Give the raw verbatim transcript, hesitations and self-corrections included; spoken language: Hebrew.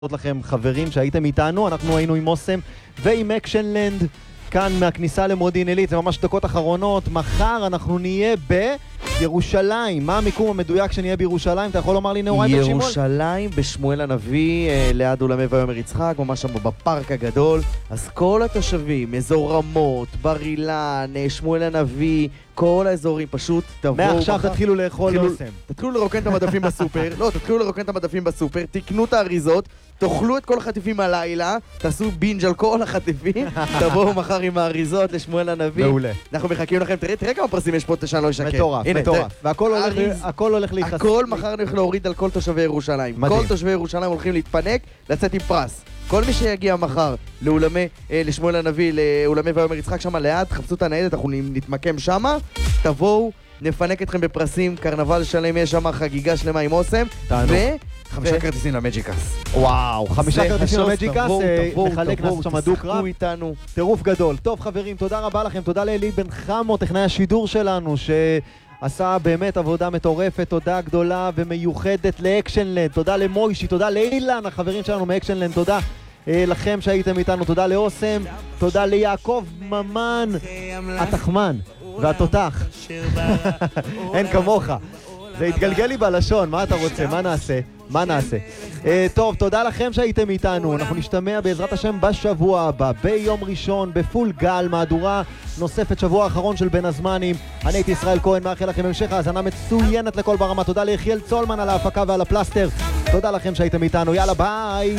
לכם חברים שהייתם איתנו, אנחנו היינו עם אוסם ועם אקשנלנד כאן מהכניסה למודיעין עילית, זה ממש דקות אחרונות. מחר אנחנו נהיה בירושלים. מה המיקום המדויק שנהיה בירושלים? אתה יכול לומר לי נאורי בן שמעון? ירושלים בשמואל הנביא, ליד אולמי ויאמר יצחק, ממש שם בפארק הגדול. אז כל התושבים, אזור רמות, בר אילן, שמואל הנביא, כל האזורים פשוט תבואו. מעכשיו תתחילו לאכול אוסם. תתחילו לרוקן את המדפים בסופר, לא, תתחילו לרוקן את המדפים בסופר, תקנו את האריזות, תאכלו את כל החטיפים הלילה, תעשו בינג' על כל החטיפים, תבואו מחר עם האריזות לשמואל הנביא. מעולה. אנחנו מחכים לכם, תראה, תראה כמה פרסים יש פה, שאני לא אשקר. מטורף, מטורף. והכל הולך להיחשף. הכל מחר הולך להוריד על כל תושבי ירושלים. כל תושבי ירושלים הולכים להתפנק, לצאת עם פרס. כל מי שיגיע מחר לאולמי, לשמואל הנביא, לאולמי ויאמר יצחק שם ליד, חפשו את הניידת, אנחנו נתמקם שם, תבואו, נפנק אתכם בפרסים, קרנבל שלם יש שם, חגיגה שלמה עם אוסם, וחמישה כרטיסים למג'יקס. וואו, חמישה כרטיסים למג'יקס, נחלק נעשה שם דוק רב, איתנו. טירוף גדול. טוב חברים, תודה רבה לכם, תודה לאלי בן חמו, טכנאי השידור שלנו, שעשה באמת עבודה מטורפת, תודה גדולה ומיוחדת לאקשנלנד, תודה למוישי, תודה לאילן, החברים שלנו מאקשנלנד, תודה לכם שהייתם איתנו, תודה לאוסם, תודה ליעקב ממן, התחמן והתותח. אין כמוך. זה התגלגל לי בלשון, מה אתה רוצה? מה נעשה? מה נעשה? טוב, תודה לכם שהייתם איתנו. אנחנו נשתמע בעזרת השם בשבוע הבא, ביום ראשון, בפול גל, מהדורה נוספת, שבוע האחרון של בין הזמנים. אני הייתי ישראל כהן, מאחל לכם המשך האזנה מצוינת לכל ברמה. תודה ליחיאל צולמן על ההפקה ועל הפלסטר. תודה לכם שהייתם איתנו, יאללה ביי.